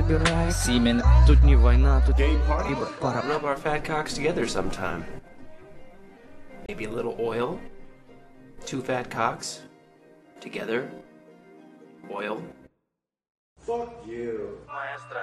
Semen. Тут не война, тут Gay party? пара. Rub our fat cocks together sometime. Maybe a little oil. 2 fat cocks. Together. Oil. Fuck you.